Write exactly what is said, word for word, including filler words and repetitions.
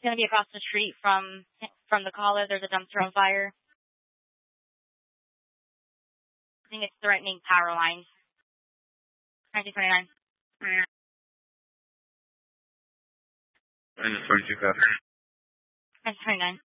going to be across the street from from the caller. There's a dumpster on fire. I think it's threatening power lines. nineteen twenty-nine. nineteen twenty-two, copy. nineteen twenty-nine.